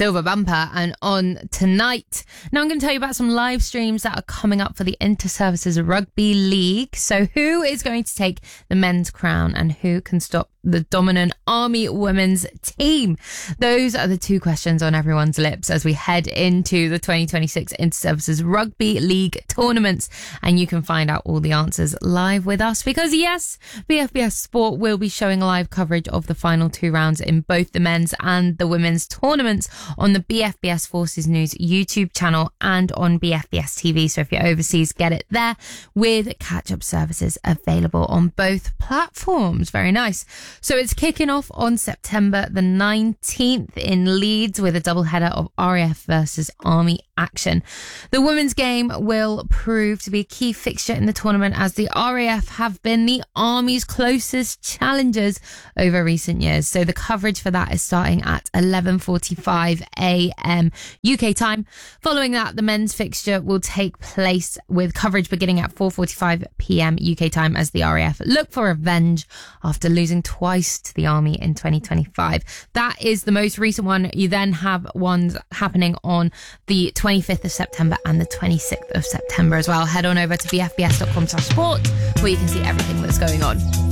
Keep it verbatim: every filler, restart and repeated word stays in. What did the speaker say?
Silver Bumper and on tonight. Now I'm going to tell you about some live streams that are coming up for the Inter-Services Rugby League. So who is going to take the men's crown and who can stop the dominant Army women's team? Those are the two questions on everyone's lips as we head into the twenty twenty-six Inter-Services Rugby League tournaments. And you can find out all the answers live with us because, yes, B F B S Sport will be showing live coverage of the final two rounds in both the men's and the women's tournaments on the B F B S Forces News YouTube channel and on B F B S T V. So if you're overseas, get it there with catch-up services available on both platforms. Very nice. So it's kicking off on September the nineteenth in Leeds with a doubleheader of R A F versus Army action. The women's game will prove to be a key fixture in the tournament as the R A F have been the Army's closest challengers over recent years. So the coverage for that is starting at eleven forty-five a.m. U K time. Following that, the men's fixture will take place with coverage beginning at four forty-five p.m. U K time as the R A F look for revenge after losing twice to the Army in twenty twenty-five. That is the most recent one. You then have ones happening on the twenty-fifth of September and the twenty-sixth of September as well. Head on over to b f b s dot com slash sport where you can see everything that's going on.